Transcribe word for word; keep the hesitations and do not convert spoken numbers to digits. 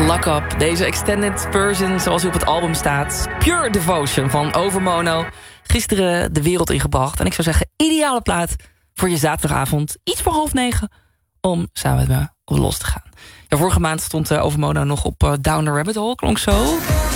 Lock Up. Deze extended version, zoals hij op het album staat. Pure Devotion van Overmono. Gisteren de wereld ingebracht. En ik zou zeggen, ideale plaat voor je zaterdagavond. Iets voor half negen. Om samen met me op los te gaan. Ja, vorige maand stond Overmono nog op uh, Down the Rabbit Hole. Klonk zo.